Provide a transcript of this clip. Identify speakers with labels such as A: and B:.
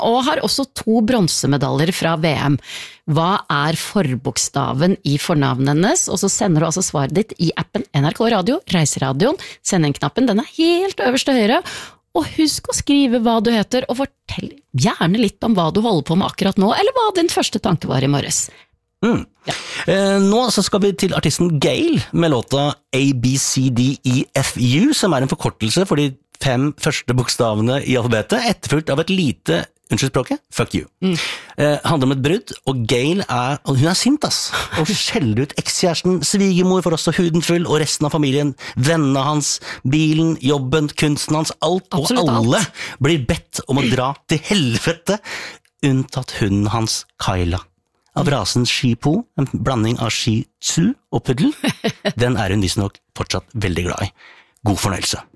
A: og har også 2 bronsemedaljer fra VM. Hva forbokstaven i fornavnet hennes? Og så sender du altså svaret ditt i appen NRK Radio, Reiseradioen. Send inn knappen, den helt øverst til høyre. Og husk å skrive hva du heter, og fortell gjerne litt om hva du holder på med akkurat nå, eller hva din første tanke var i morges.
B: Ja. Nå så skal vi til artisten Gayle med låta ABCDEFU, som en forkortelse for de 5 første bokstavene i alfabetet, etterfulgt av et lite, unnskyld språket, fuck you. Handler om et brudd, og Gayle hun sint og skjeller ut ekskjæresten, svigermor for også huden full, og resten av familien, vennene hans, bilen, jobben, kunsten hans, alt
A: Absolutt
B: og alle
A: alt.
B: blir bedt om å dra til helvete, unntatt hunden hans, Kyla. Av rasen Shih-Tzu, en blanding av Shih Tzu og puddel, den hun visstnok fortsatt veldig glad i. God fornøyelse.